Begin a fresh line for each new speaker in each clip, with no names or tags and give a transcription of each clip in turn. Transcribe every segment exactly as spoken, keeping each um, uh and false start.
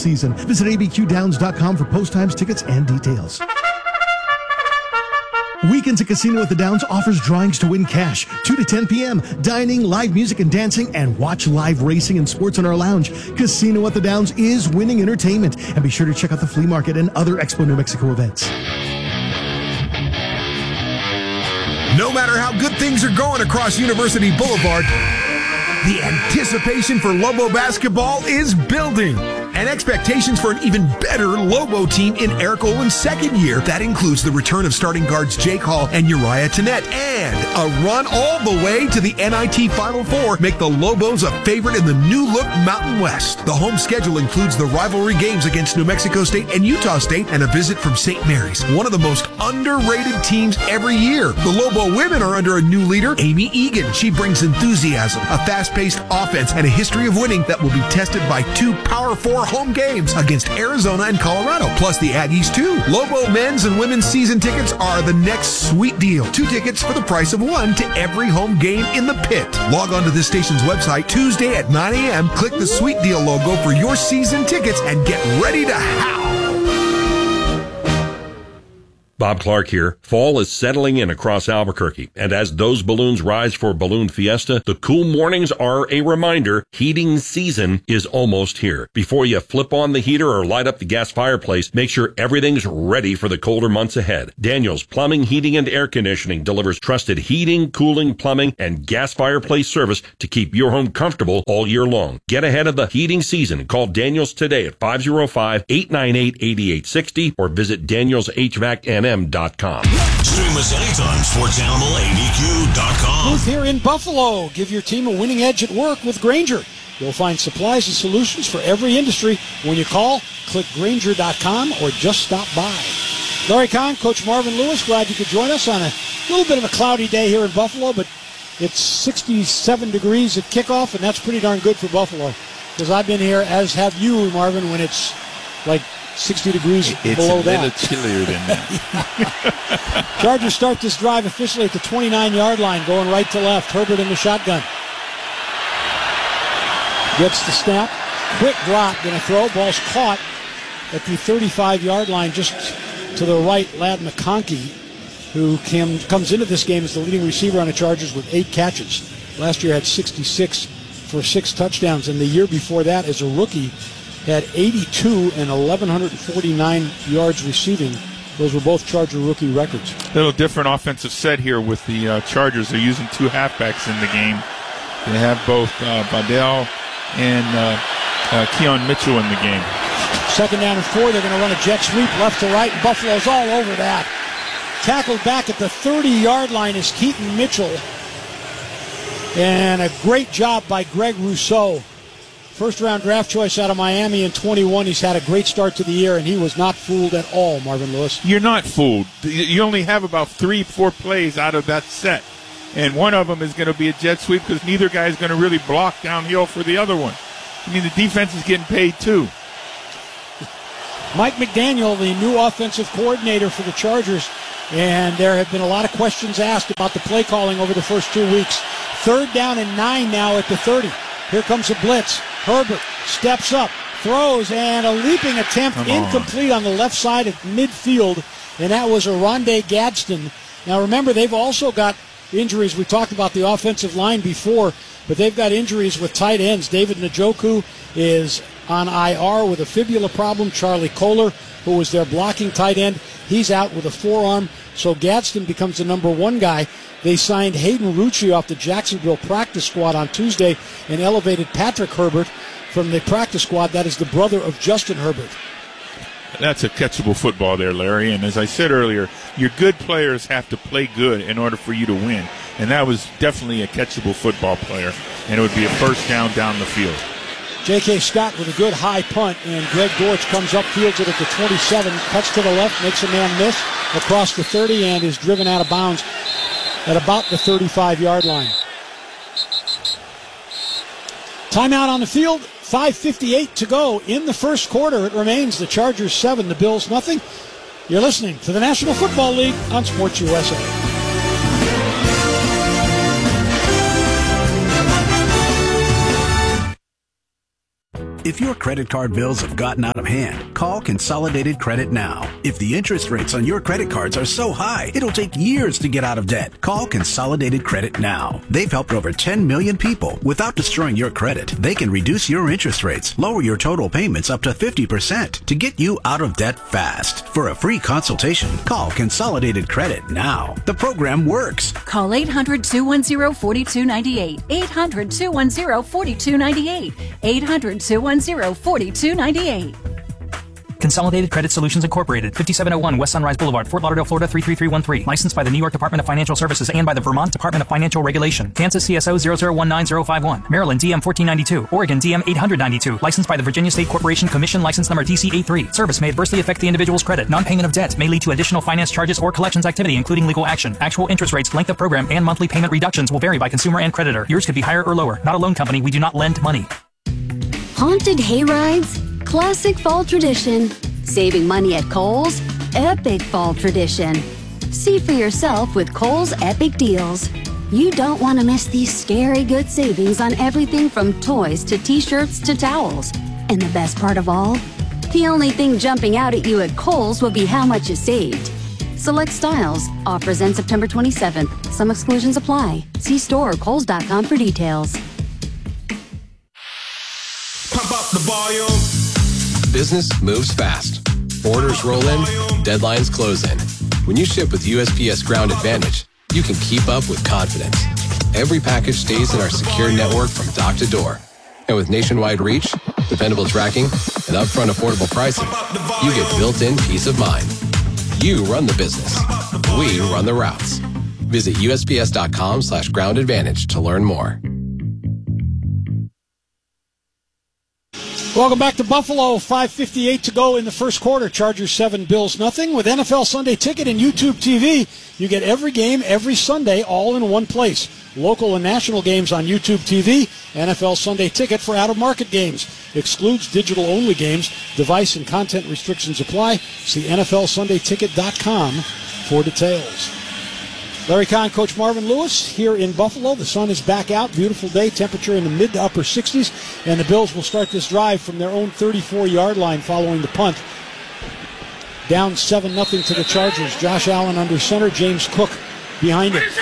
season. Visit a b q downs dot com for post times, tickets, and details. Weekends at Casino at the Downs offers drawings to win cash, two to ten p.m., dining, live music and dancing, and watch live racing and sports in our lounge. Casino at the Downs is winning entertainment. And be sure to check out the flea market and other Expo New Mexico events.
No matter how good things are going across University Boulevard, the anticipation for Lobo basketball is building. And expectations for an even better Lobo team in Eric Olwen's second year. That includes the return of starting guards Jake Hall and Uriah Tennette. And a run all the way to the N I T Final Four make the Lobos a favorite in the new-look Mountain West. The home schedule includes the rivalry games against New Mexico State and Utah State and a visit from Saint Mary's, one of the most underrated teams every year. The Lobo women are under a new leader, Amy Egan. She brings enthusiasm, a fast-paced offense, and a history of winning that will be tested by two Power Four home games against Arizona and Colorado, plus the Aggies too. Lobo men's and women's season tickets are the next sweet deal. Two tickets for the price of one to every home game in the pit. Log on to this station's website Tuesday at nine a.m. Click the Sweet Deal logo for your season tickets and get ready to howl.
Bob Clark here. Fall is settling in across Albuquerque, and as those balloons rise for Balloon Fiesta, the cool mornings are a reminder heating season is almost here. Before you flip on the heater or light up the gas fireplace, make sure everything's ready for the colder months ahead. Daniels Plumbing, Heating, and Air Conditioning delivers trusted heating, cooling, plumbing, and gas fireplace service to keep your home comfortable all year long. Get ahead of the heating season. Call Daniels today at five oh five, eight nine eight, eight eight six oh or visit daniels h v a c n m dot com.
Stream us anytime, sports animal a d q dot com.
Booth here in Buffalo. Give your team a winning edge at work with Grainger. You'll find supplies and solutions for every industry. When you call, click grainger dot com or just stop by. Larry Kahn, Coach Marvin Lewis, glad you could join us on a little bit of a cloudy day here in Buffalo, but it's sixty-seven degrees at kickoff, and that's pretty darn good for Buffalo. Because I've been here, as have you, Marvin, when it's like sixty degrees
it's
below that.
It's a little chillier than that.
Chargers start this drive officially at the twenty-nine-yard line, going right to left. Herbert in the shotgun. Gets the snap. Quick drop, going to throw. Ball's caught at the thirty-five-yard line, just to the right. Ladd McConkey, who came, comes into this game as the leading receiver on the Chargers with eight catches. Last year had sixty-six for six touchdowns, and the year before that, as a rookie, had eighty-two and one thousand one hundred forty-nine yards receiving. Those were both Charger rookie records.
A little different offensive set here with the uh, Chargers. They're using two halfbacks in the game. They have both uh, Badell and uh, uh, Keon Mitchell in the game.
Second down and four. They're going to run a jet sweep left to right. Buffalo's all over that. Tackled back at the thirty-yard line is Keaton Mitchell. And a great job by Greg Rousseau. First-round draft choice out of Miami in twenty-one. He's had a great start to the year, and he was not fooled at all, Marvin Lewis.
You're not fooled. You only have about three, four plays out of that set. And one of them is going to be a jet sweep because neither guy is going to really block downhill for the other one. I mean, the defense is getting paid too.
Mike McDaniel, the new offensive coordinator for the Chargers, and there have been a lot of questions asked about the play calling over the first two weeks. Third down and nine now at the thirty. Here comes a blitz. Herbert steps up, throws, and a leaping attempt
Come
incomplete on. on the left side of midfield, and that was Oronde Gadsden. Now remember, they've also got injuries. We talked about the offensive line before, but they've got injuries with tight ends. David Njoku is on I R with a fibula problem. Charlie Kohler, who was their blocking tight end, he's out with a forearm. So Gadsden becomes the number one guy. They signed Hayden Rucci off the Jacksonville practice squad on Tuesday and elevated Patrick Herbert from the practice squad. That is the brother of Justin Herbert.
That's a catchable football there, Larry. And as I said earlier, your good players have to play good in order for you to win. And that was definitely a catchable football player. And it would be a first down down the field.
J K. Scott with a good high punt, and Greg Dortch comes up, fields it at the twenty-seven, cuts to the left, makes a man miss across the thirty, and is driven out of bounds at about the thirty-five-yard line. Timeout on the field, five fifty-eight to go in the first quarter. It remains the Chargers seven, the Bills nothing. You're listening to the National Football League on Sports U S A.
If your credit card bills have gotten out of hand, call Consolidated Credit now. If the interest rates on your credit cards are so high, it'll take years to get out of debt. Call Consolidated Credit now. They've helped over ten million people. Without destroying your credit, they can reduce your interest rates, lower your total payments up to fifty percent to get you out of debt fast. For a free consultation, call Consolidated Credit now. The program works.
Call eight hundred, two one zero, four two nine eight. eight hundred, two one zero, four two nine eight. eight hundred, two one zero, four two nine eight.
Consolidated Credit Solutions Incorporated, fifty-seven oh one West Sunrise Boulevard, Fort Lauderdale, Florida three three three one three. Licensed by the New York Department of Financial Services and by the Vermont Department of Financial Regulation. Kansas C S O zero zero one nine zero five one. Maryland D M fourteen ninety-two. Oregon D M eight ninety-two. Licensed by the Virginia State Corporation Commission. License number D C A three. Service may adversely affect the individual's credit. Non-payment of debt may lead to additional finance charges or collections activity, including legal action. Actual interest rates, length of program, and monthly payment reductions will vary by consumer and creditor. Yours could be higher or lower. Not a loan company. We do not lend money.
Haunted hayrides? Classic fall tradition. Saving money at Kohl's? Epic fall tradition. See for yourself with Kohl's Epic Deals. You don't want to miss these scary good savings on everything from toys to t-shirts to towels. And the best part of all? The only thing jumping out at you at Kohl's will be how much you saved. Select styles. Offers end September twenty-seventh. Some exclusions apply. See store or kohls dot com for details.
Pump up the volume.
Business moves fast. Orders roll in, deadlines close in. When you ship with U S P S Ground Advantage, you can keep up with confidence. Every package stays in our secure network from dock to door. And with nationwide reach, dependable tracking, and upfront affordable pricing, you get built-in peace of mind. You run the business. We run the routes. Visit U S P S dot com slash ground advantage to learn more.
Welcome back to Buffalo. five fifty-eight to go in the first quarter. Chargers seven, Bills nothing. With N F L Sunday Ticket and YouTube T V, you get every game every Sunday all in one place. Local and national games on YouTube T V. N F L Sunday Ticket for out-of-market games. Excludes digital-only games. Device and content restrictions apply. See N F L Sunday Ticket dot com for details. Larry Kahn, Coach Marvin Lewis here in Buffalo. The sun is back out. Beautiful day. Temperature in the mid to upper sixties. And the Bills will start this drive from their own thirty-four-yard line following the punt. Down seven nothing to the Chargers. Josh Allen under center. James Cook behind him.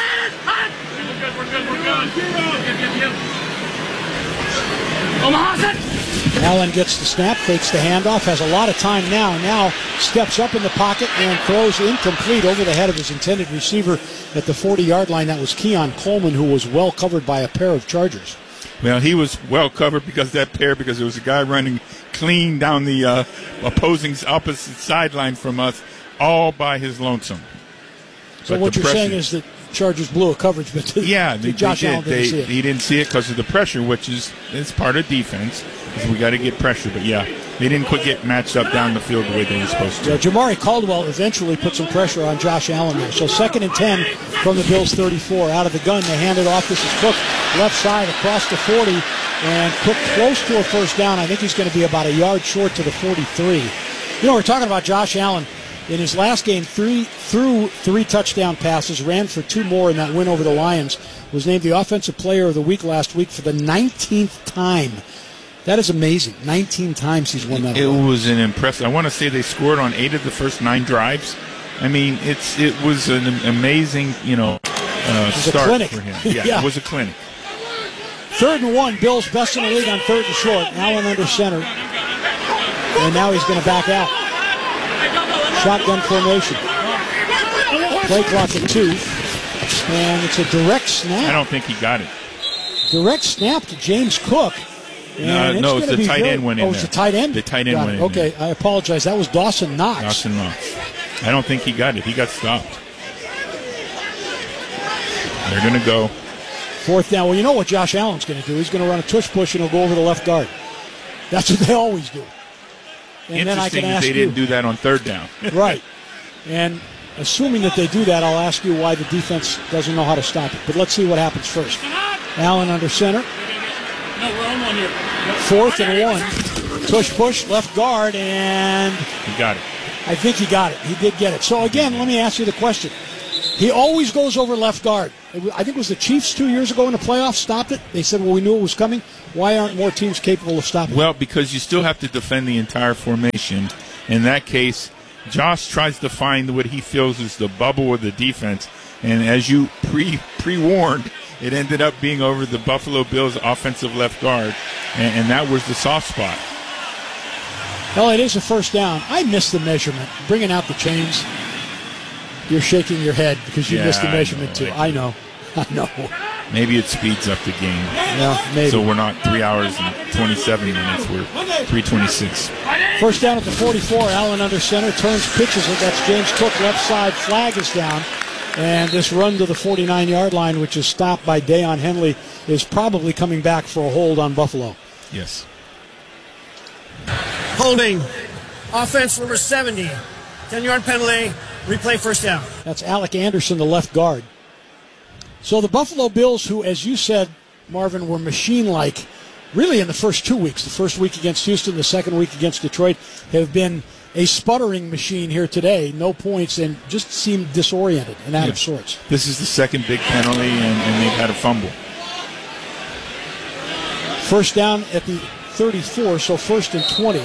Allen gets the snap, fakes the handoff, has a lot of time now. Now steps up in the pocket and throws incomplete over the head of his intended receiver at the forty-yard line. That was Keon Coleman, who was well covered by a pair of Chargers.
Well, he was well covered because of that pair, because there was a guy running clean down the uh, opposing opposite sideline from us, all by his lonesome.
So
but
what you're
pressure,
saying is that Chargers blew a coverage, but
yeah, they,
Josh
they did.
Allen didn't
they,
see it.
He didn't see it because of the pressure, which is it's part of defense. We got to get pressure, but yeah, they didn't quite get matched up down the field the way they were supposed to.
Yeah, Jamari Caldwell eventually put some pressure on Josh Allen there. So second and ten from the Bills' thirty-four. Out of the gun, they hand it off. This is Cook, left side across the forty, and Cook close to a first down. I think he's going to be about a yard short to the forty-three. You know, we're talking about Josh Allen. In his last game, three, threw three touchdown passes, ran for two more in that win over the Lions, was named the Offensive Player of the Week last week for the nineteenth time. That is amazing. nineteen times he's won that
It
award.
was an impressive. I want to say they scored on eight of the first nine drives. I mean, it's it was an amazing, you know, uh, start
clinic.
for him. Yeah,
Yeah.
It was a clinic.
Third and one, Bills best in the league on third and short. Allen under center. And now he's going to back out. Shotgun formation. Play clock at two. And it's a direct snap.
I don't think he got it.
Direct snap to James Cook.
Uh, no, it's the tight end went in
Oh, it's
there.
the tight end?
The tight end
Got
went
it.
in
Okay,
there.
I apologize. That was Dawson Knox.
Dawson Knox. I don't think he got it. He got stopped. They're going to go.
Fourth down. Well, you know what Josh Allen's going to do. He's going to run a tush push and he'll go over the left guard. That's what they always do. And then I
Interesting
can
that
ask
they
you,
didn't do that on third down.
right. And assuming that they do that, I'll ask you why the defense doesn't know how to stop it. But let's see what happens first. Allen under center. Fourth and one. Tush push, left guard, and
He got it.
I think he got it. He did get it. So again, let me ask you the question. He always goes over left guard. I think it was the Chiefs two years ago in the playoffs stopped it. They said, well, we knew it was coming. Why aren't more teams capable of stopping it?
Well, because you still have to defend the entire formation. In that case, Josh tries to find what he feels is the bubble of the defense. And as you pre, pre-warned, it ended up being over the Buffalo Bills' offensive left guard. And, and that was the soft spot.
Well, it is a first down. I missed the measurement. Bringing out the chains. You're shaking your head because you yeah, missed the measurement, I too. I know. I know.
Maybe it speeds up the game.
Yeah, maybe.
So we're not three hours and twenty-seven minutes. We're three twenty-six.
First down at the forty-four. Allen under center. Turns, pitches it. That's James Cook, left side. Flag is down. And this run to the forty-nine-yard line, which is stopped by Deion Henley, is probably coming back for a hold on Buffalo.
Yes.
Holding. Offense number seventy. ten-yard penalty. Replay first down.
That's Alec Anderson, the left guard. So the Buffalo Bills, who, as you said, Marvin, were machine-like, really in the first two weeks, the first week against Houston, the second week against Detroit, have been a sputtering machine here today. No points and just seemed disoriented and out
yeah.
of sorts.
This is the second big penalty, and, and they've had a fumble.
First down at the thirty-four, so first and twenty.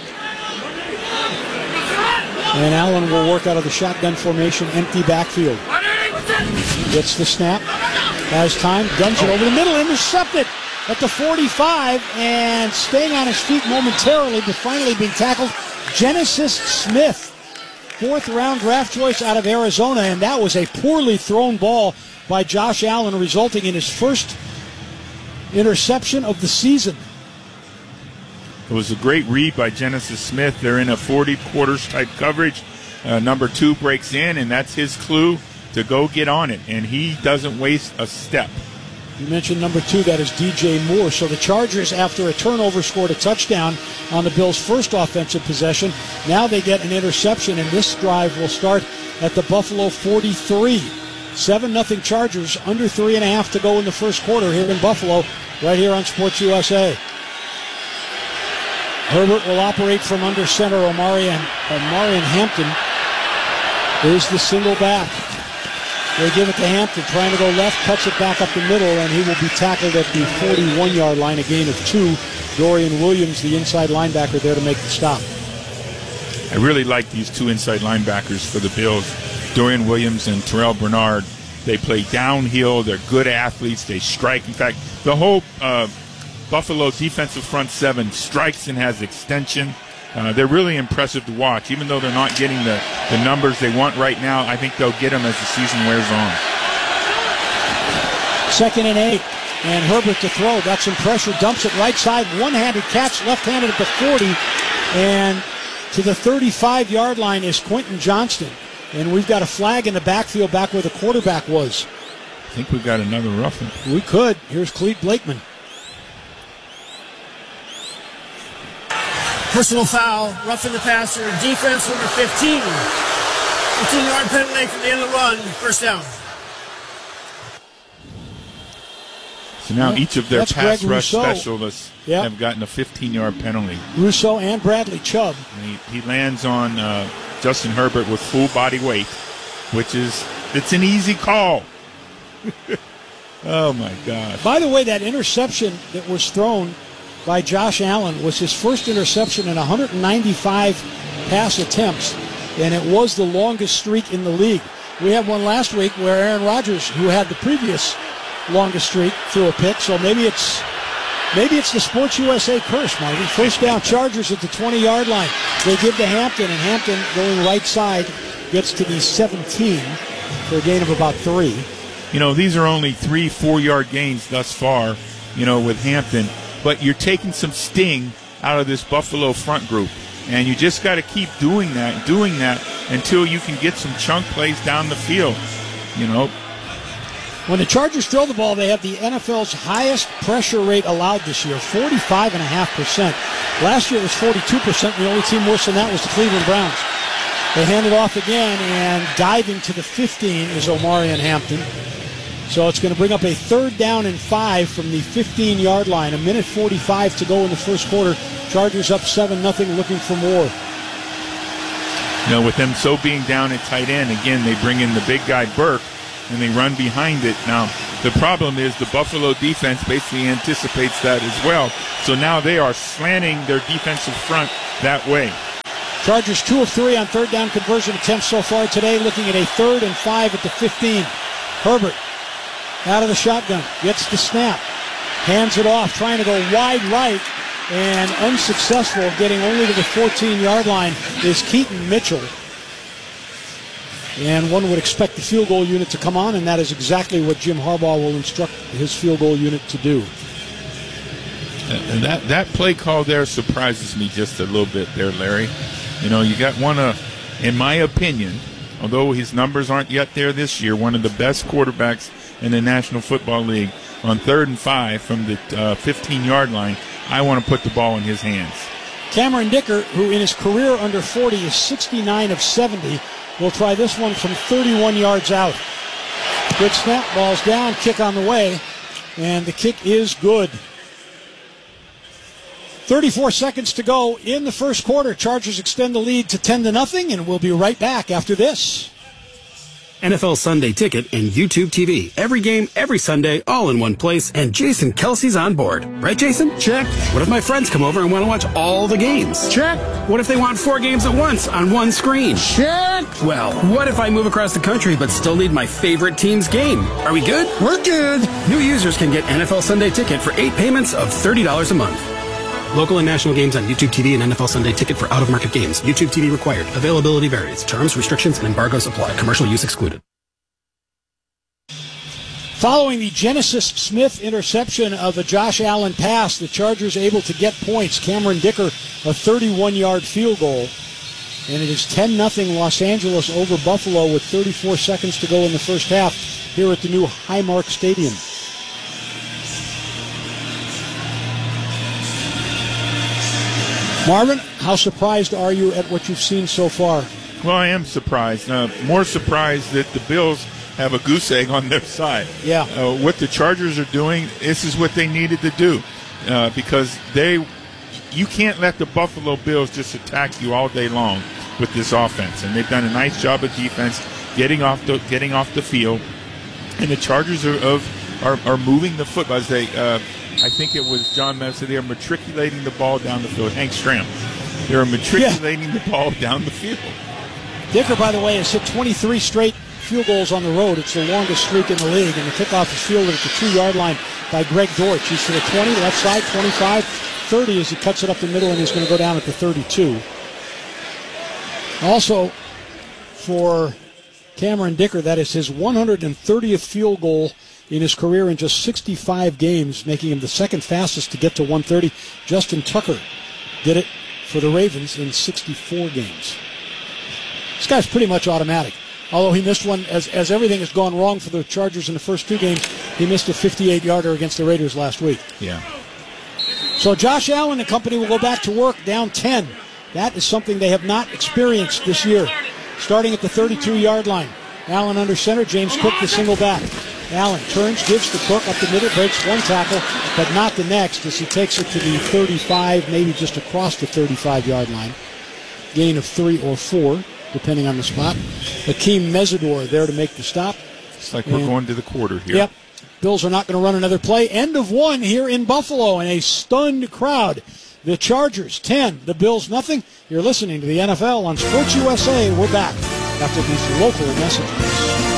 And Allen will work out of the shotgun formation, empty backfield. Gets the snap, has time, guns it over the middle, intercepted at the forty-five, and staying on his feet momentarily, but finally being tackled, Genesis Smith, fourth round draft choice out of Arizona, and that was a poorly thrown ball by Josh Allen, resulting in his first interception of the season.
It was a great read by Genesis Smith. They're in a forty quarters type coverage. Uh, number two breaks in, and that's his clue to go get on it, and he doesn't waste a step.
You mentioned number two, that is D J Moore. So the Chargers, after a turnover, scored a touchdown on the Bills' first offensive possession. Now they get an interception, and this drive will start at the Buffalo forty-three. seven nothing Chargers, under three and a half to go in the first quarter here in Buffalo, right here on Sports U S A. Herbert will operate from under center. Omarion, Omarion Hampton is the single back. They give it to Hampton, trying to go left, cuts it back up the middle, and he will be tackled at the forty-one-yard line, a gain of two. Dorian Williams, the inside linebacker, there to make the stop.
I really like these two inside linebackers for the Bills, Dorian Williams and Terrell Bernard. They play downhill. They're good athletes. They strike. In fact, the whole uh, Buffalo defensive front seven strikes and has extension. Uh, they're really impressive to watch. Even though they're not getting the, the numbers they want right now, I think they'll get them as the season wears on.
Second and eight, and Herbert to throw. Got some pressure, dumps it right side. One-handed catch, left-handed at the forty. And to the thirty-five-yard line is Quentin Johnston. And we've got a flag in the backfield back where the quarterback was.
I think we've got another roughing.
We could. Here's Clete Blakeman.
Personal foul, roughing the passer, defense number fifteen. fifteen-yard penalty from the end of the run, first down.
So now
yeah,
each of their
pass
Greg rush
Rousseau.
specialists
yep.
have gotten a fifteen-yard penalty.
Rousseau and Bradley Chubb.
And he, he lands on uh, Justin Herbert with full body weight, which is, it's an easy call. Oh, my gosh.
By the way, that interception that was thrown by Josh Allen was his first interception in one hundred ninety-five pass attempts, and it was the longest streak in the league. We had one last week where Aaron Rodgers, who had the previous longest streak, threw a pick, so maybe it's maybe it's the Sports U S A curse, Marty. First down, Chargers at the twenty-yard line. They give to Hampton, and Hampton, going right side, gets to the seventeen for a gain of about three.
You know, these are only three, four-yard gains thus far, you know, with Hampton. But you're taking some sting out of this Buffalo front group. And you just got to keep doing that, doing that, until you can get some chunk plays down the field, you know.
When the Chargers throw the ball, they have the N F L's highest pressure rate allowed this year, forty-five point five percent. Last year it was forty-two percent. The only team worse than that was the Cleveland Browns. They hand it off again, and diving to the fifteen is Omarion Hampton. So it's going to bring up a third down and five from the fifteen-yard line. A minute forty-five to go in the first quarter. Chargers up seven nothing, looking for more.
know, with them so being down at tight end, again, they bring in the big guy Burke, and they run behind it. Now, the problem is the Buffalo defense basically anticipates that as well. So now they are slanting their defensive front that way.
Chargers two of three on third down conversion attempts so far today, looking at a third and five at the fifteen. Herbert out of the shotgun, gets the snap, hands it off, trying to go wide right, and unsuccessful, getting only to the fourteen-yard line is Keaton Mitchell. And one would expect the field goal unit to come on, and that is exactly what Jim Harbaugh will instruct his field goal unit to do.
And that, that play call there surprises me just a little bit there, Larry. You know, you got one of, in my opinion, although his numbers aren't yet there this year, one of the best quarterbacks in the National Football League. On third and five from the uh, fifteen-yard line, I want to put the ball in his hands.
Cameron Dicker, who in his career under forty is sixty-nine of seventy, will try this one from thirty-one yards out. Good snap, ball's down, kick on the way, and the kick is good. thirty-four seconds to go in the first quarter. Chargers extend the lead to ten to nothing, and we'll be right back after this.
N F L Sunday Ticket and YouTube T V. Every game, every Sunday, all in one place, and Jason Kelsey's on board. Right, Jason? Check. What if my friends come over and want to watch all the games? Check. What if they want four games at once on one screen? Check. Well, what if I move across the country but still need my favorite team's game? Are we good? We're good. New users can get N F L Sunday Ticket for eight payments of thirty dollars a month. Local and national games on YouTube T V and N F L Sunday Ticket for out-of-market games. YouTube T V required. Availability varies. Terms, restrictions, and embargoes apply. Commercial use excluded.
Following the Genesis Smith interception of a Josh Allen pass, the Chargers able to get points. Cameron Dicker, a thirty-one-yard field goal. And it is ten nothing Los Angeles over Buffalo with thirty-four seconds to go in the first half here at the new Highmark Stadium. Marvin, how surprised are you at what you've seen so far?
Well, I am surprised. Uh, more surprised that the Bills have a goose egg on their side.
Yeah.
Uh, what the Chargers are doing, this is what they needed to do uh, because they, you can't let the Buffalo Bills just attack you all day long with this offense, and they've done a nice job of defense getting off the getting off the field, and the Chargers are of are, are moving the football as they. Uh, I think it was John Messer. They are matriculating the ball down the field. Hank Stram. They are matriculating yeah. the ball down the field.
Dicker, by the way, has hit twenty-three straight field goals on the road. It's the longest streak in the league, and the kickoff is fielded at the two-yard line by Greg Dortch. He's to the twenty, left side, twenty-five, thirty as he cuts it up the middle, and he's going to go down at the thirty-two. Also, for Cameron Dicker, that is his one hundred thirtieth field goal in his career in just sixty-five games, making him the second fastest to get to one thirty. Justin Tucker did it for the Ravens in sixty-four games. This guy's pretty much automatic. Although he missed one, as, as everything has gone wrong for the Chargers in the first two games, he missed a fifty-eight-yarder against the Raiders last week.
Yeah.
So Josh Allen and company will go back to work down ten. That is something they have not experienced this year. Starting at the thirty-two-yard line. Allen under center, James Cook the single back. Allen turns, gives to Cook up the middle, breaks one tackle, but not the next as he takes it to the thirty-five, maybe just across the thirty-five-yard line. Gain of three or four, depending on the spot. Hakeem Mesidor there to make the stop.
It's like we're and, going to the quarter here.
Yep. Bills are not going to run another play. End of one here in Buffalo, and a stunned crowd. The Chargers ten, the Bills nothing. You're listening to the N F L on Sports U S A. We're back after these local messages.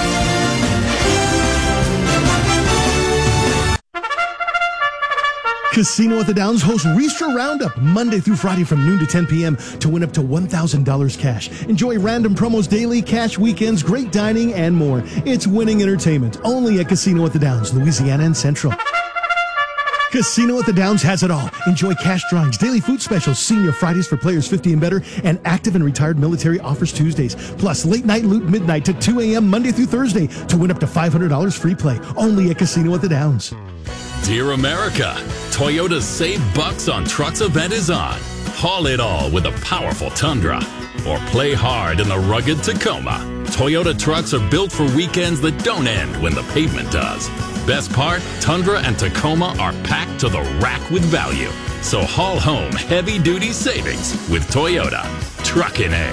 Casino at the Downs hosts Reester Roundup Monday through Friday from noon to ten p.m. to win up to one thousand dollars cash. Enjoy random promos daily, cash weekends, great dining, and more. It's winning entertainment only at Casino at the Downs, Louisiana and Central. Casino at the Downs has it all. Enjoy cash drawings, daily food specials, senior Fridays for players fifty and better, and active and retired military offers Tuesdays. Plus, late night loot midnight to two a.m. Monday through Thursday to win up to five hundred dollars free play. Only at Casino at the Downs.
Dear America, Toyota's Save Bucks on Trucks event is on. Haul it all with a powerful Tundra. Or play hard in the rugged Tacoma. Toyota trucks are built for weekends that don't end when the pavement does. Best part, Tundra and Tacoma are packed to the rack with value. So haul home heavy-duty savings with Toyota. Truckin' A.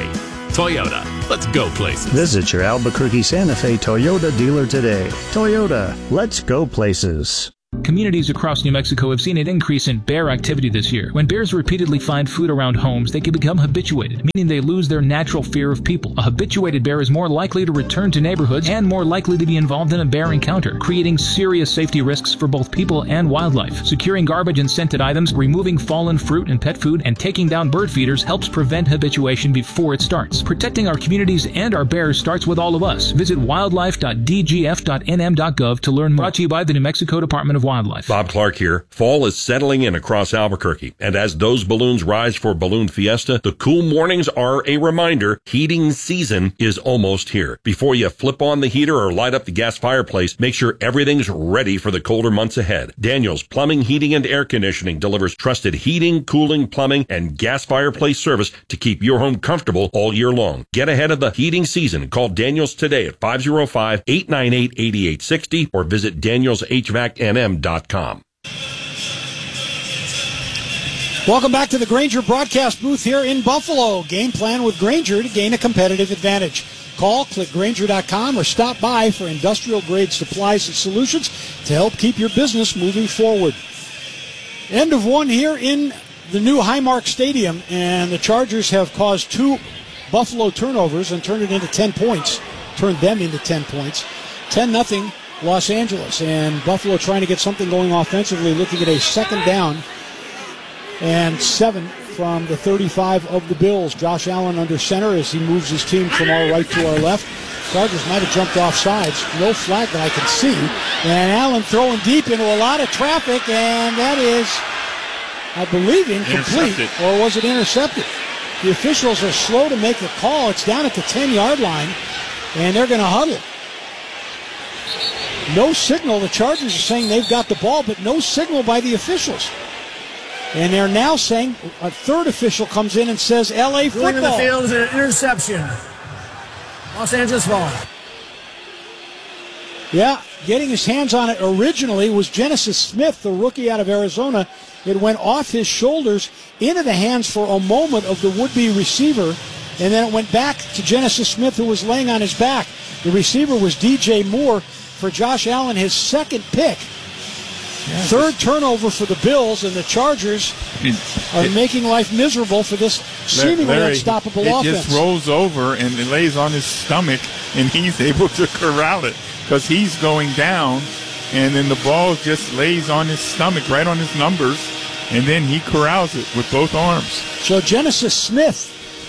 Toyota, let's go places.
Visit your Albuquerque Santa Fe Toyota dealer today. Toyota, let's go places.
Communities across New Mexico have seen an increase in bear activity this year. When bears repeatedly find food around homes, they can become habituated, meaning they lose their natural fear of people. A habituated bear is more likely to return to neighborhoods and more likely to be involved in a bear encounter, creating serious safety risks for both people and wildlife. Securing garbage and scented items, removing fallen fruit and pet food, and taking down bird feeders helps prevent habituation before it starts. Protecting our communities and our bears starts with all of us. Visit wildlife dot d g f dot n m dot gov to learn more. Brought to you by the New Mexico Department of Wildlife.
Bob Clark here. Fall is settling in across Albuquerque, and as those balloons rise for Balloon Fiesta, the cool mornings are a reminder heating season is almost here. Before you flip on the heater or light up the gas fireplace, make sure everything's ready for the colder months ahead. Daniels Plumbing, Heating, and Air Conditioning delivers trusted heating, cooling, plumbing, and gas fireplace service to keep your home comfortable all year long. Get ahead of the heating season. Call Daniels today at five oh five, eight nine eight, eight eight six oh or visit daniels h v a c n m dot com.
Welcome back to the Grainger broadcast booth here in Buffalo. Game plan with Grainger to gain a competitive advantage. Call, click Grainger dot com, or stop by for industrial-grade supplies and solutions to help keep your business moving forward. End of one here in the new Highmark Stadium, and the Chargers have caused two Buffalo turnovers and turned it into ten points, turned them into ten points. ten nothing Los Angeles, and Buffalo trying to get something going offensively, looking at a second down and seven from the thirty-five of the Bills. Josh Allen under center as he moves his team from our right to our left. Chargers might have jumped off sides. No flag that I can see. And Allen throwing deep into a lot of traffic, and that is, I believe, incomplete. Or was it intercepted? The officials are slow to make the call. It's down at the ten-yard line, and they're going to huddle. No signal. The Chargers are saying they've got the ball, but no signal by the officials. And they're now saying a third official comes in and says L A football.
Going in the field is an interception. Los Angeles ball.
Yeah, getting his hands on it originally was Genesis Smith, the rookie out of Arizona. It went off his shoulders into the hands for a moment of the would-be receiver, and then it went back to Genesis Smith, who was laying on his back. The receiver was D J Moore for Josh Allen, his second pick. Yeah, Third turnover for the Bills, and the Chargers it, are it, making life miserable for this seemingly Larry, unstoppable
it
offense.
It just rolls over and it lays on his stomach, and he's able to corral it because he's going down, and then the ball just lays on his stomach, right on his numbers, and then he corrals it with both arms.
So Genesis Smith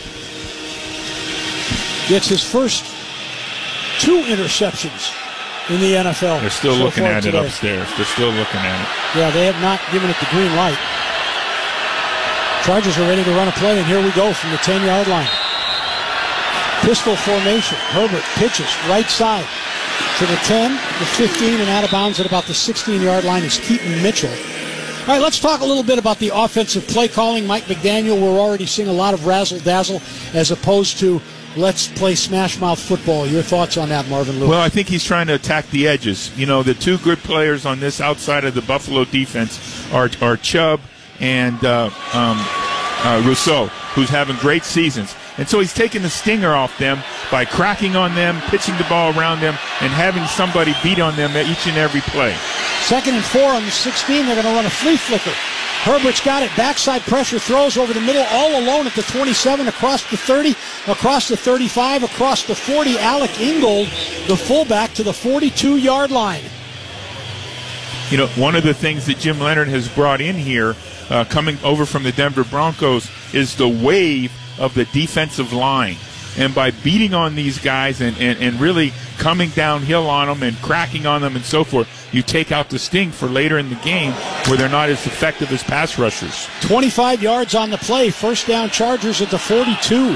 gets his first two interceptions in the N F L.
They're still
so
looking at
today.
it upstairs. They're still looking at it.
Yeah, they have not given it the green light. Chargers are ready to run a play, and here we go from the ten-yard line. Pistol formation. Herbert pitches right side to the ten, the fifteen, and out of bounds at about the sixteen-yard line is Keaton Mitchell. All right, let's talk a little bit about the offensive play calling. Mike McDaniel, we're already seeing a lot of razzle-dazzle as opposed to let's play smash-mouth football. Your thoughts on that, Marvin Lewis?
Well, I think he's trying to attack the edges. You know, the two good players on this outside of the Buffalo defense are, are Chubb and uh, um, uh, Rousseau, who's having great seasons. And so he's taking the stinger off them by cracking on them, pitching the ball around them, and having somebody beat on them at each and every play.
Second and four on the sixteen. They're going to run a flea flicker. Herbert's got it. Backside pressure, throws over the middle, all alone at the twenty-seven, across the thirty, across the thirty-five, across the forty. Alec Ingold, the fullback, to the forty-two-yard line.
You know, one of the things that Jim Leonard has brought in here, uh, coming over from the Denver Broncos, is the wave of the defensive line. And by beating on these guys and, and, and really coming downhill on them and cracking on them and so forth, you take out the sting for later in the game where they're not as effective as pass rushers.
twenty-five yards on the play. First down, Chargers at the forty-two.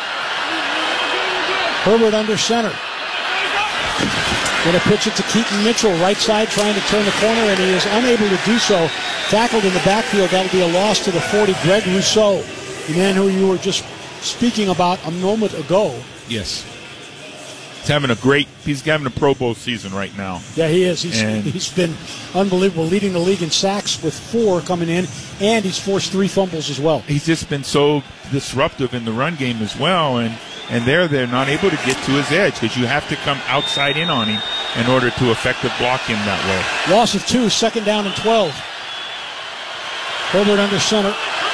Herbert under center. Going to pitch it to Keaton Mitchell, right side, trying to turn the corner, and he is unable to do so. Tackled in the backfield. That'll be a loss to the forty. Greg Rousseau, the man who you were just speaking about a moment ago.
Yes. He's having a great, he's having a Pro Bowl season right now.
Yeah, he is. He's,
and
he's been unbelievable, leading the league in sacks with four coming in, and he's forced three fumbles as well.
He's just been so disruptive in the run game as well, and And there, they're not able to get to his edge because you have to come outside in on him in order to effectively block him that way.
Loss of two, second down and twelve. Herbert under center.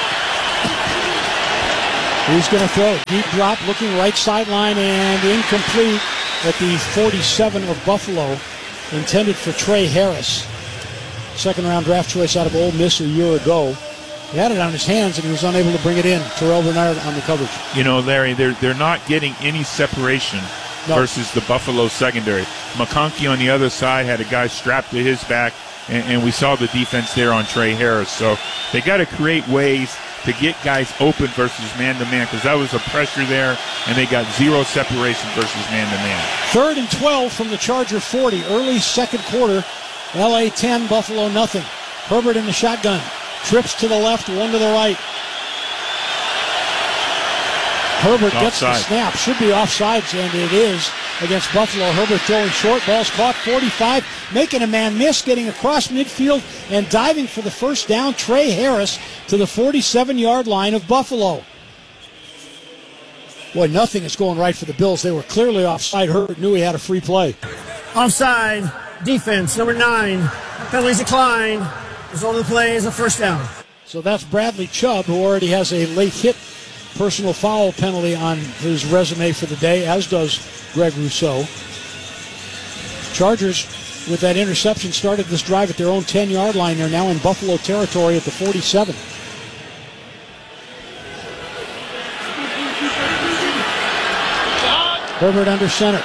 He's going to throw. Deep drop, looking right sideline, and incomplete at the forty-seven of Buffalo. Intended for Trey Harris. Second round draft choice out of Ole Miss a year ago. He had it on his hands, and he was unable to bring it in. Terrell Bernard on the coverage.
You know, Larry, they're, they're not getting any separation no. versus the Buffalo secondary. McConkey on the other side had a guy strapped to his back, and, and we saw the defense there on Trey Harris. So they got to create ways to get guys open versus man-to-man, because that was a pressure there, and they got zero separation versus man-to-man.
Third and twelve from the Charger forty. Early second quarter, L A ten, Buffalo nothing. Herbert in the shotgun. Trips to the left, one to the right. Herbert gets the snap. Should be offsides, and it is against Buffalo. Herbert throwing short. Ball's caught, forty-five. Making a man miss, getting across midfield, and diving for the first down. Trey Harris to the forty-seven-yard line of Buffalo. Boy, nothing is going right for the Bills. They were clearly offside. Herbert knew he had a free play.
Offside. Defense, number nine. Penalties declined. Result of the play is a first down.
So that's Bradley Chubb, who already has a late hit personal foul penalty on his resume for the day, as does Greg Rousseau. Chargers, with that interception, started this drive at their own ten-yard line. They're now in Buffalo territory at the forty-seven. Herbert under center.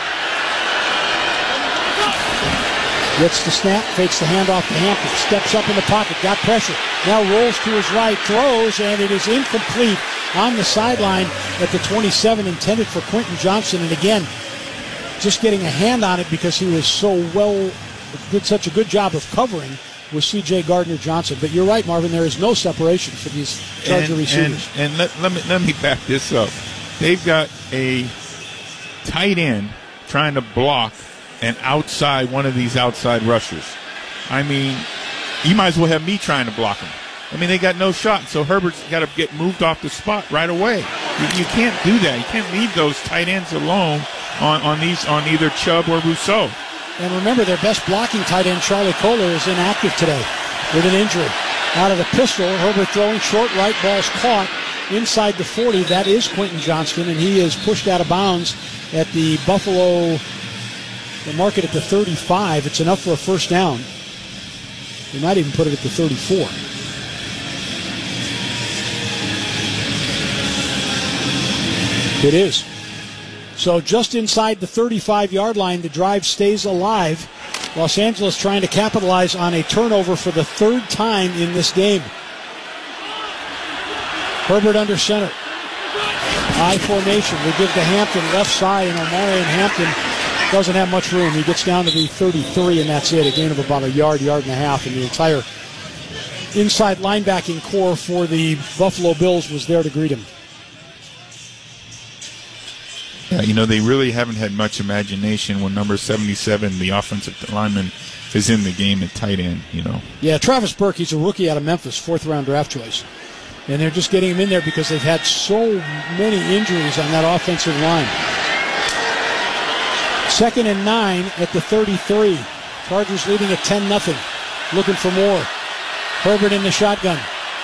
Gets the snap, fakes the handoff to Hampton, steps up in the pocket, got pressure, now rolls to his right, throws, and it is incomplete on the sideline at the twenty-seven, intended for Quentin Johnson. And again, just getting a hand on it because he was so well, did such a good job of covering with C J Gardner-Johnson. But you're right, Marvin, there is no separation for these Charger
and,
receivers.
And, and let, let, me, let me back this up. They've got a tight end trying to block and outside one of these outside rushers. I mean, you might as well have me trying to block him. I mean, they got no shot, so Herbert's got to get moved off the spot right away. You, you can't do that. You can't leave those tight ends alone on, on these on either Chubb or Rousseau.
And remember, their best blocking tight end, Charlie Kohler, is inactive today with an injury. Out of the pistol, Herbert throwing short right, ball's caught inside the forty. That is Quentin Johnston, and he is pushed out of bounds at the Buffalo. They mark it at the thirty-five. It's enough for a first down. They might even put it at the thirty-four. It is. So just inside the thirty-five-yard line, the drive stays alive. Los Angeles trying to capitalize on a turnover for the third time in this game. Herbert under center. I formation. We give to Hampton left side, and Omarion Hampton doesn't have much room. He gets down to the thirty-three, and that's it. A gain of about a yard, yard and a half, and the entire inside linebacking core for the Buffalo Bills was there to greet him.
Yeah, you know, they really haven't had much imagination when number seventy-seven, the offensive lineman, is in the game at tight end, you know.
Yeah, Travis Burke, he's a rookie out of Memphis, fourth-round draft choice. And they're just getting him in there because they've had so many injuries on that offensive line. Second and nine at the thirty-three. Chargers leading at ten nothing. Looking for more. Herbert in the shotgun.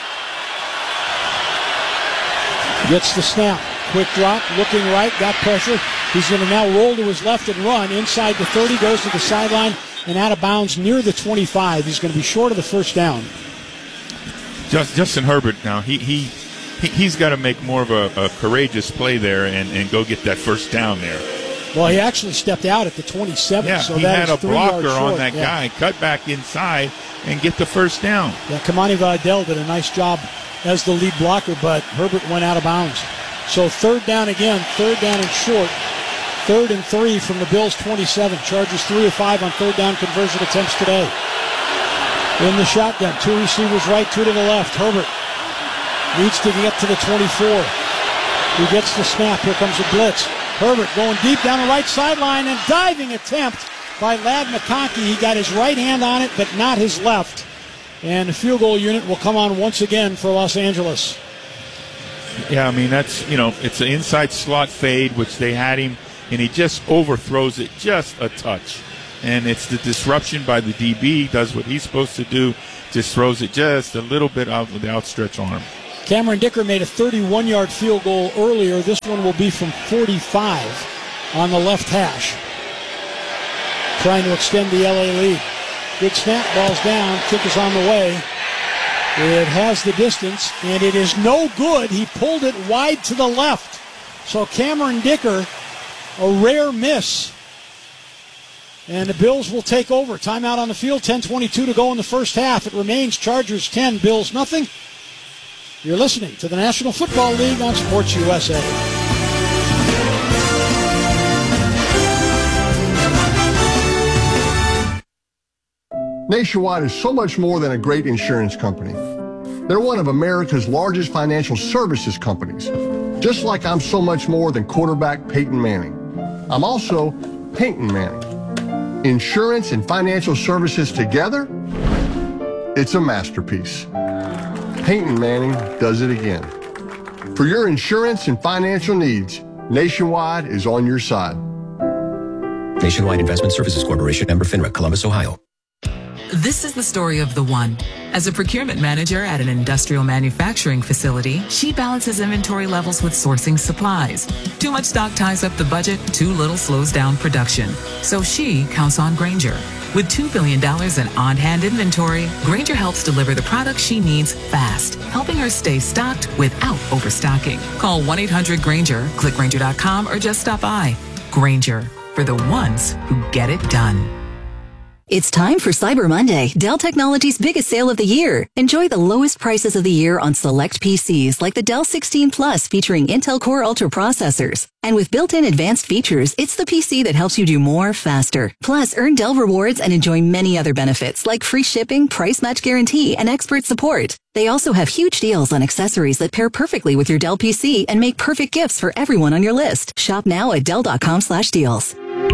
Gets the snap. Quick drop. Looking right. Got pressure. He's going to now roll to his left and run. Inside the thirty. Goes to the sideline and out of bounds near the twenty-five. He's going to be short of the first down.
Just, Justin Herbert now, he, he, he, he's got to make more of a, a courageous play there and, and go get that first down there.
Well, he actually stepped out at the twenty-seven.
Yeah,
so
he
that
had
is
a blocker
short.
on that
yeah.
guy. Cut back inside and get the first down.
Yeah, Kamani Vidal did a nice job as the lead blocker, but Herbert went out of bounds. So third down again, third down and short. Third and three from the Bills' twenty-seven. Chargers three of five on third down conversion attempts today. In the shotgun, two receivers right, two to the left. Herbert needs to get to the twenty-four. He gets the snap. Here comes a blitz. Herbert going deep down the right sideline, and diving attempt by Ladd McConkey. He got his right hand on it, but not his left. And the field goal unit will come on once again for Los Angeles.
Yeah, I mean, that's, you know, it's an inside slot fade, which they had him, and he just overthrows it just a touch. And it's the disruption by the D B, does what he's supposed to do, just throws it just a little bit out with the outstretched arm.
Cameron Dicker made a thirty-one-yard field goal earlier. This one will be from forty-five on the left hash. Trying to extend the L A lead. Good snap, ball's down, kick is on the way. It has the distance, and it is no good. He pulled it wide to the left. So Cameron Dicker, a rare miss. And the Bills will take over. Timeout on the field, ten twenty-two to go in the first half. It remains Chargers ten, Bills nothing. You're listening to the National Football League on Sports U S A.
Nationwide is so much more than a great insurance company. They're one of America's largest financial services companies, just like I'm so much more than quarterback Peyton Manning. I'm also Peyton Manning. Insurance and financial services together, it's a masterpiece. Peyton Manning does it again. For your insurance and financial needs, Nationwide is on your side.
Nationwide Investment Services Corporation, member FINRA, Columbus, Ohio.
This is the story of the one. As a procurement manager at an industrial manufacturing facility, she balances inventory levels with sourcing supplies. Too much stock ties up the budget, too little slows down production. So she counts on Grainger. With two billion dollars in on-hand inventory, Grainger helps deliver the products she needs fast, helping her stay stocked without overstocking. Call one eight hundred Grainger, click Grainger dot com, or just stop by. Grainger, for the ones who get it done.
It's time for Cyber Monday, Dell Technologies' biggest sale of the year. Enjoy the lowest prices of the year on select P Cs like the Dell sixteen Plus featuring Intel Core Ultra processors. And with built-in advanced features, it's the P C that helps you do more faster. Plus, earn Dell rewards and enjoy many other benefits like free shipping, price match guarantee, and expert support. They also have huge deals on accessories that pair perfectly with your Dell P C and make perfect gifts for everyone on your list. Shop now at dell dot com slash deals.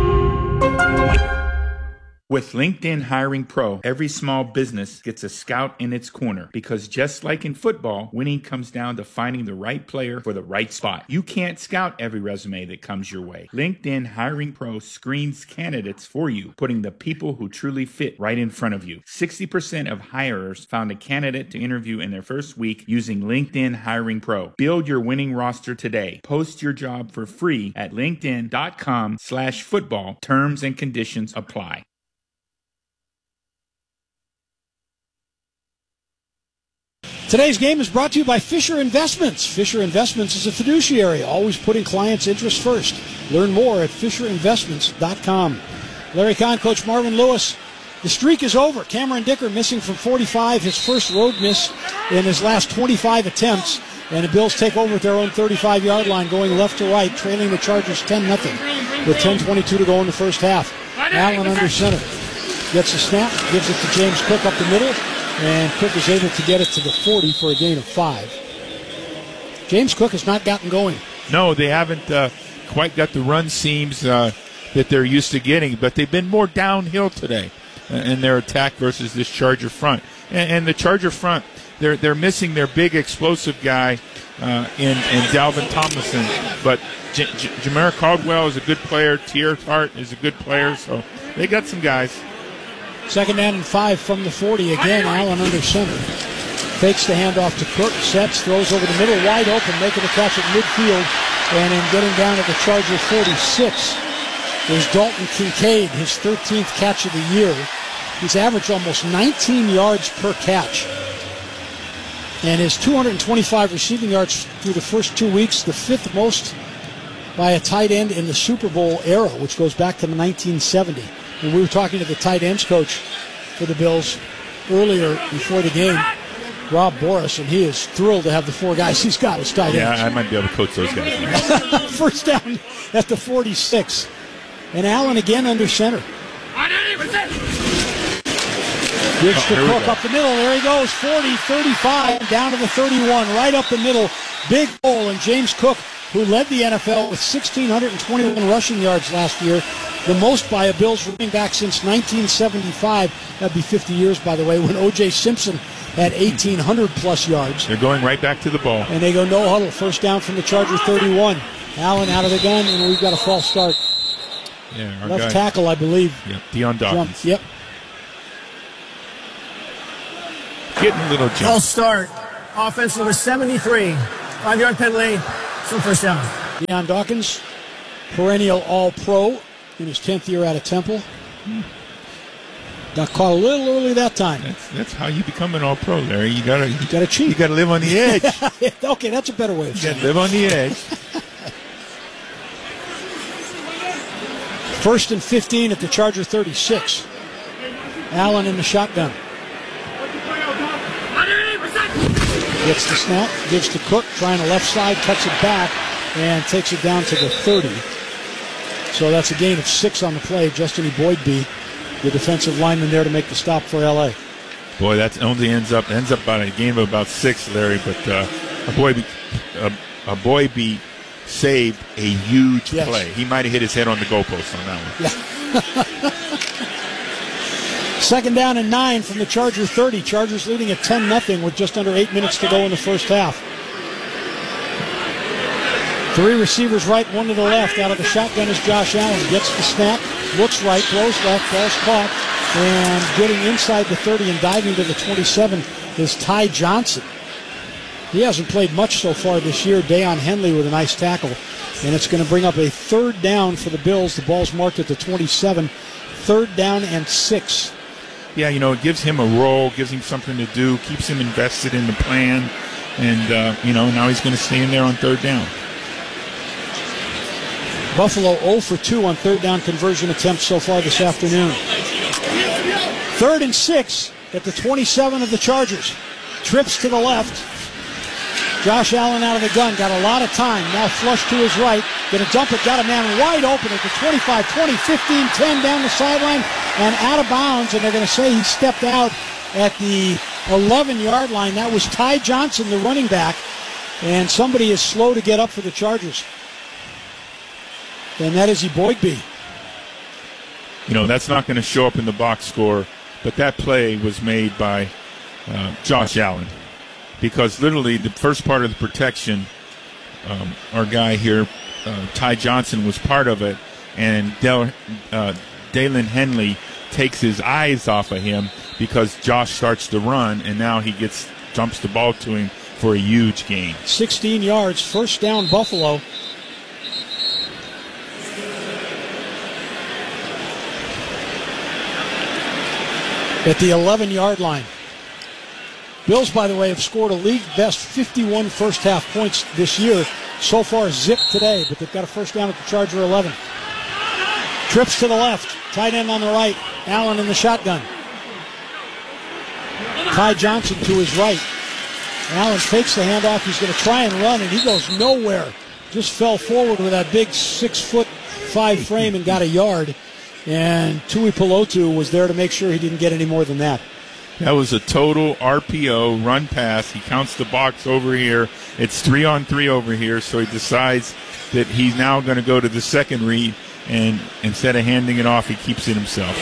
With LinkedIn Hiring Pro, every small business gets a scout in its corner because just like in football, winning comes down to finding the right player for the right spot. You can't scout every resume that comes your way. LinkedIn Hiring Pro screens candidates for you, putting the people who truly fit right in front of you. sixty percent of hirers found a candidate to interview in their first week using LinkedIn Hiring Pro. Build your winning roster today. Post your job for free at linkedin dot com slash football. Terms and conditions apply.
Today's game is brought to you by Fisher Investments. Fisher Investments is a fiduciary, always putting clients' interests first. Learn more at fisher investments dot com. Larry Kahn, Coach Marvin Lewis. The streak is over. Cameron Dicker missing from forty-five, his first road miss in his last twenty-five attempts. And the Bills take over at their own thirty-five-yard line, going left to right, trailing the Chargers ten nothing with ten twenty-two to go in the first half. Allen under center. Gets a snap, gives it to James Cook up the middle. And Cook is able to get it to the forty for a gain of five. James Cook has not gotten going.
No, they haven't uh, quite got the run seams uh, that they're used to getting, but they've been more downhill today in their attack versus this Charger front. And, and the Charger front, they're they're missing their big explosive guy uh, in, in Dalvin Tomlinson, but J- J- Jamar Caldwell is a good player. Tier Hart is a good player, so they got some guys.
Second down and five from the forty. Again, Allen under center. Fakes the handoff to Cook. Sets, throws over the middle, wide open, making the catch at midfield. And then getting down at the Charger forty-six is Dalton Kincaid, his thirteenth catch of the year. He's averaged almost nineteen yards per catch. And his two hundred twenty-five receiving yards through the first two weeks, the fifth most by a tight end in the Super Bowl era, which goes back to nineteen seventy. And we were talking to the tight ends coach for the Bills earlier before the game, Rob Boris, and he is thrilled to have the four guys he's got as tight ends.
Yeah, I might be able to coach those guys.
First down at the forty-six. And Allen again under center. Gives
oh,
to Cook up the middle. There he goes. forty, thirty-five, down to the thirty-one. Right up the middle. Big hole. And James Cook, who led the N F L with one thousand six hundred twenty-one rushing yards last year, the most by a Bills running back since nineteen seventy-five. That'd be fifty years, by the way, when O J Simpson had eighteen hundred plus yards.
They're going right back to the ball.
And they go no huddle. First down from the Charger thirty-one. Allen out of the gun, and we've got a false start.
Yeah, our
Left
guy,
tackle, I believe.
Yep, Deion Dawkins.
Jumped. Yep.
Getting a little jump.
False start. Offense number seventy-three. Five-yard penalty. Some first down.
Deion Dawkins, perennial All-Pro in his tenth year out of Temple. Got caught a little early that time.
That's, that's how you become an All-Pro, Larry. You gotta, you
gotta cheat.
You gotta live on the edge.
Okay, that's a better way of
you
saying
gotta live on the edge.
First and fifteen at the Charger thirty-six. Allen in the shotgun. Gets the snap, gives to Cook, trying the left side, cuts it back, and takes it down to the thirty. So that's a gain of six on the play. Justin Boydby, the defensive lineman there to make the stop for L A.
Boy, that only ends up ends up by a game of about six, Larry. But uh, a Boydby, a, a Boydby saved a huge
Yes.
play. He might have hit his head on the goalpost on that one.
Yeah. Second down and nine from the Charger thirty. Chargers leading at ten nothing with just under eight minutes to go in the first half. Three receivers right, one to the left. Out of the shotgun is Josh Allen. Gets the snap, looks right, throws left, ball's caught. And getting inside the thirty and diving to the twenty-seven is Ty Johnson. He hasn't played much so far this year. Deion Henley with a nice tackle. And it's going to bring up a third down for the Bills. The ball's marked at the twenty-seven. Third down and six.
Yeah, you know, it gives him a role, gives him something to do, keeps him invested in the plan. And, uh, you know, now he's going to stay in there on third down.
Buffalo zero for two on third down conversion attempts so far this afternoon. Third and six at the twenty-seven of the Chargers. Trips to the left. Josh Allen out of the gun. Got a lot of time. Now flush to his right. Going to dump it. Got a man wide open at the twenty-five, twenty, fifteen, ten down the sideline and out of bounds. And they're going to say he stepped out at the eleven-yard line. That was Ty Johnson, the running back. And somebody is slow to get up for the Chargers. And that is Boydby.
You know, that's not going to show up in the box score, but that play was made by uh, Josh Allen. Because literally the first part of the protection, um, our guy here, uh, Ty Johnson, was part of it, and Del, uh, Dalen Henley takes his eyes off of him because Josh starts to run, and now he gets jumps the ball to him for a huge gain.
sixteen yards, first down Buffalo. At the eleven-yard line. Bills, by the way, have scored a league-best fifty-one first-half points this year. So far, zip today, but they've got a first down at the Charger eleven. Trips to the left. Tight end on the right. Allen in the shotgun. Ty Johnson to his right. Allen fakes the handoff. He's going to try and run, and he goes nowhere. Just fell forward with that big six-foot-five frame and got a yard. And Tui Pelotu was there to make sure he didn't get any more than that.
That was a total R P O run pass. He counts the box over here. It's three on three over here, so he decides that he's now going to go to the second read, and instead of handing it off, he keeps it himself.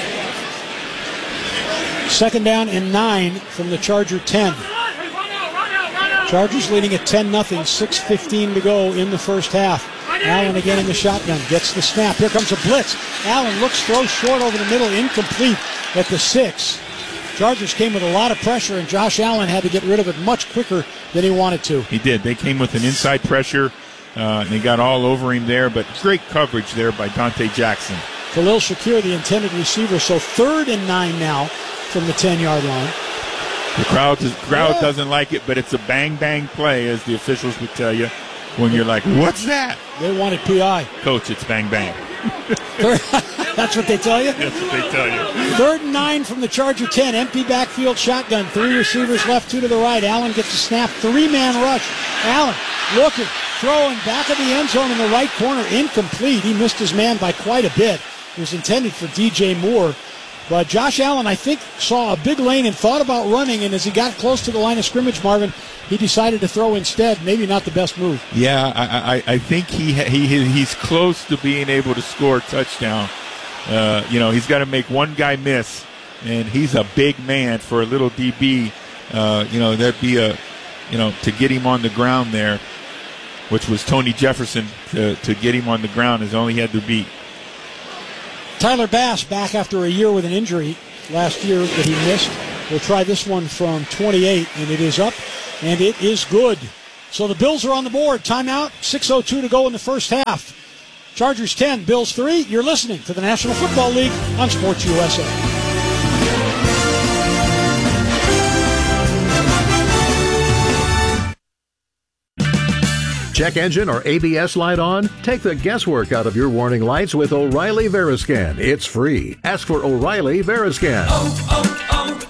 Second down and nine from the Charger ten. Chargers leading at ten nothing, six fifteen to go in the first half. Allen again in the shotgun, gets the snap. Here comes a blitz. Allen looks, throws short over the middle, incomplete at the six. Chargers came with a lot of pressure, and Josh Allen had to get rid of it much quicker than he wanted to.
He did. They came with an inside pressure, uh, and they got all over him there, but great coverage there by Dante Jackson.
Khalil Shakir, the intended receiver, so third and nine now from the ten-yard line.
The crowd, the crowd
Yeah.
doesn't like it, but it's a bang-bang play, as the officials would tell you, when you're like, what's that?
They wanted P I.
Coach, it's bang-bang.
That's what they tell you?
That's what they tell you.
Third and nine from the Charger ten. Empty backfield shotgun. Three receivers left, two to the right. Allen gets a snap. Three-man rush. Allen looking, throwing back of the end zone in the right corner. Incomplete. He missed his man by quite a bit. It was intended for D J Moore. But Josh Allen, I think, saw a big lane and thought about running, and as he got close to the line of scrimmage, Marvin, he decided to throw instead. Maybe not the best move.
Yeah, I, I, I think he, he he's close to being able to score a touchdown. Uh, you know, he's got to make one guy miss, and he's a big man for a little D B uh, you know, there'd be a, you know, to get him on the ground there, which was Tony Jefferson, to, to get him on the ground is all he had to beat.
Tyler Bass back after a year with an injury last year that he missed. We'll try this one from twenty-eight, and it is up, and it is good. So the Bills are on the board. Timeout, six oh two to go in the first half. Chargers ten, Bills three. You're listening to the National Football League on Sports U S A.
Check engine or A B S light on? Take the guesswork out of your warning lights with O'Reilly Veriscan. It's free. Ask for O'Reilly Veriscan.
Oh,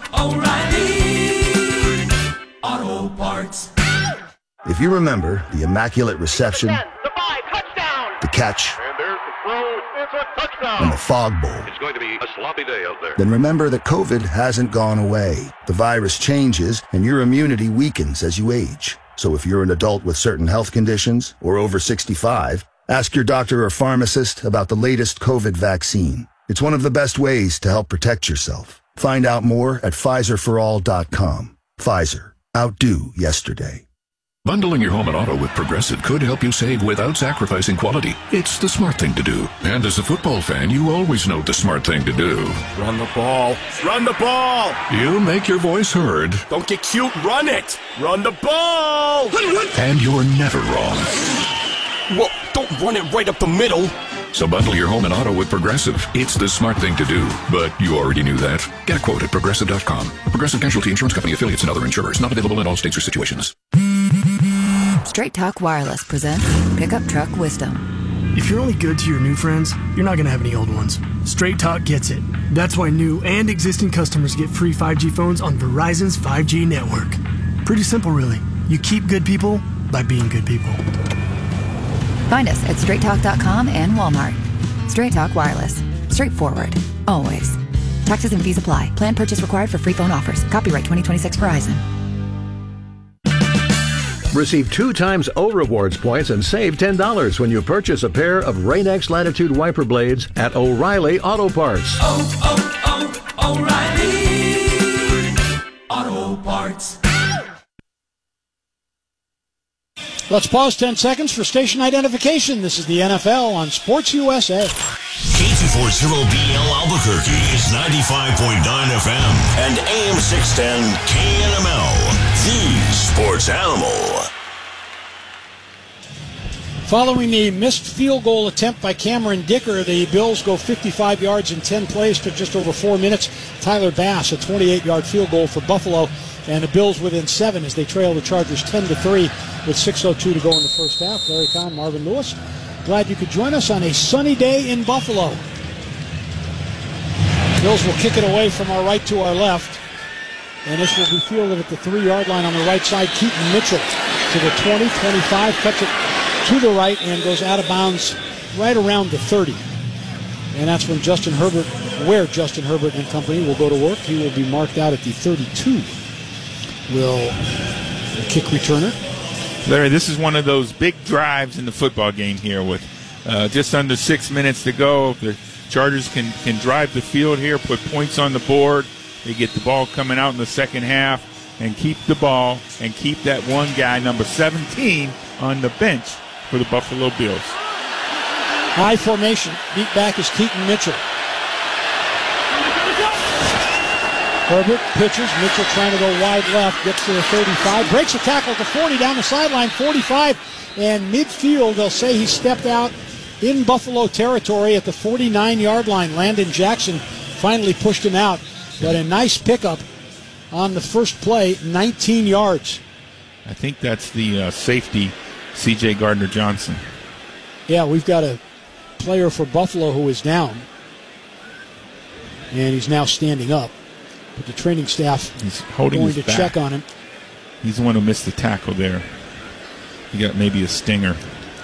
oh, oh, O'Reilly Auto Parts.
If you remember the immaculate reception,
The five, touchdown.
the catch,
And there's the throw. It's a touchdown.
and the fog bowl,
It's going to be a sloppy day out there.
then remember that COVID hasn't gone away. The virus changes, and your immunity weakens as you age. So if you're an adult with certain health conditions or over sixty-five, ask your doctor or pharmacist about the latest COVID vaccine. It's one of the best ways to help protect yourself. Find out more at Pfizer for all dot com. Pfizer. Outdo yesterday.
Bundling your home and auto with Progressive could help you save without sacrificing quality. It's the smart thing to do. And as a football fan, you always know the smart thing to do.
Run the ball. Run the ball.
You make your voice heard.
Don't get cute. Run it. Run the ball.
And you're never wrong.
Well, don't run it right up the middle.
So bundle your home and auto with Progressive. It's the smart thing to do. But you already knew that. Get a quote at Progressive dot com. Progressive Casualty Insurance Company affiliates and other insurers. Not available in all states or situations.
Straight Talk Wireless presents Pickup Truck Wisdom.
If you're only good to your new friends, you're not going to have any old ones. Straight Talk gets it. That's why new and existing customers get free five G phones on Verizon's five G network. Pretty simple, really. You keep good people by being good people.
Find us at straight talk dot com and Walmart. Straight Talk Wireless. Straightforward. Always. Taxes and fees apply. Plan purchase required for free phone offers. Copyright twenty twenty-six Verizon.
Receive two times O Rewards points and save ten dollars when you purchase a pair of Rain-X Latitude wiper blades at O'Reilly Auto Parts.
Oh, oh, oh, O'Reilly Auto Parts.
Let's pause ten seconds for station identification. This is the N F L on Sports U S A.
K two forty B L Albuquerque is ninety-five point nine F M and A M six ten K N M L, the sports animal.
Following the missed field goal attempt by Cameron Dicker, the Bills go fifty-five yards in ten plays to just over four minutes. Tyler Bass, a twenty-eight-yard field goal for Buffalo, and the Bills within seven as they trail the Chargers ten to three with six oh two to go in the first half. Larry Kahn, Marvin Lewis, glad you could join us on a sunny day in Buffalo. Bills will kick it away from our right to our left, and this will be fielded at the three-yard line on the right side. Keaton Mitchell to the twenty, twenty-five, cuts it to the right and goes out of bounds right around the thirty. And that's when Justin Herbert, where Justin Herbert and company will go to work. He will be marked out at the thirty-two. Will the kick returner.
Larry, this is one of those big drives in the football game here with uh, just under six minutes to go. If the Chargers can, can drive the field here, put points on the board, they get the ball coming out in the second half and keep the ball and keep that one guy, number seventeen, on the bench for the Buffalo Bills.
High formation. Beat back is Keaton Mitchell. Herbert pitches. Mitchell trying to go wide left. Gets to the thirty-five. Breaks a tackle to forty down the sideline. forty-five. And midfield, they'll say he stepped out in Buffalo territory at the forty-nine-yard line. Landon Jackson finally pushed him out. But a nice pickup on the first play. nineteen yards.
I think that's the uh, safety, C J Gardner-Johnson.
Yeah, we've got a player for Buffalo who is down. And he's now standing up. But the training staff
He's holding
going
his
to
back.
check on him.
He's the one who missed the tackle there. He got maybe a stinger.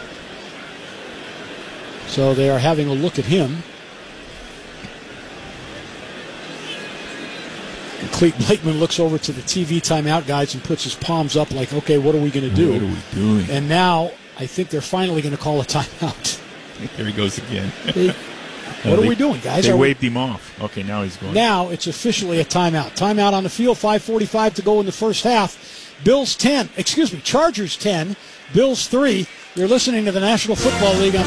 So they are having a look at him. And Clete Blakeman looks over to the T V timeout guys and puts his palms up like, okay, what are we going to do?
What are we doing?
And now I think they're finally going to call a timeout.
There he goes again.
they, What
uh,
are
they,
we doing, guys?
They
are
waved
we...
him off. Okay, now he's going.
Now it's officially a timeout. Timeout on the field, five forty-five to go in the first half. Bills ten, excuse me, Chargers ten, Bills three. You're listening to the National Football League on